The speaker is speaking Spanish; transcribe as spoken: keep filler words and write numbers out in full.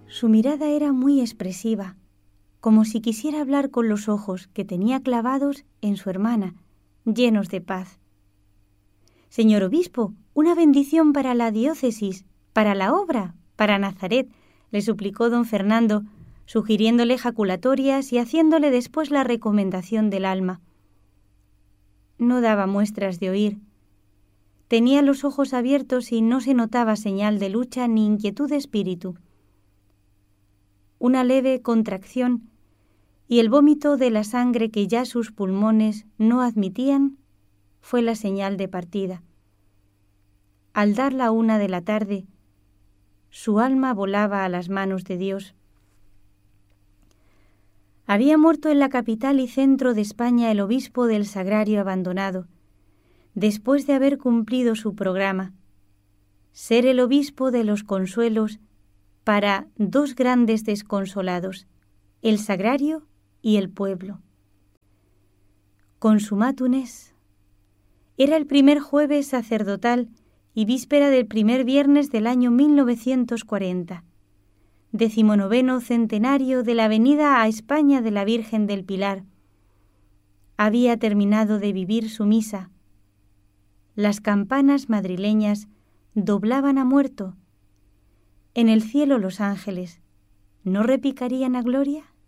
Su mirada era muy expresiva, como si quisiera hablar con los ojos que tenía clavados en su hermana, llenos de paz. «Señor obispo, una bendición para la diócesis, para la obra, para Nazaret», le suplicó don Fernando, sugiriéndole jaculatorias y haciéndole después la recomendación del alma. No daba muestras de oír. Tenía los ojos abiertos y no se notaba señal de lucha ni inquietud de espíritu. Una leve contracción y el vómito de la sangre que ya sus pulmones no admitían fue la señal de partida. Al dar la una de la tarde, su alma volaba a las manos de Dios. Había muerto en la capital y centro de España el obispo del Sagrario abandonado, después de haber cumplido su programa, ser el obispo de los consuelos para dos grandes desconsolados, el Sagrario y el pueblo. Consumatum est. Era el primer jueves sacerdotal y víspera del primer viernes del año mil novecientos cuarenta, decimonoveno centenario de la venida a España de la Virgen del Pilar. Había terminado de vivir su misa. Las campanas madrileñas doblaban a muerto. En el cielo los ángeles, ¿no repicarían a gloria?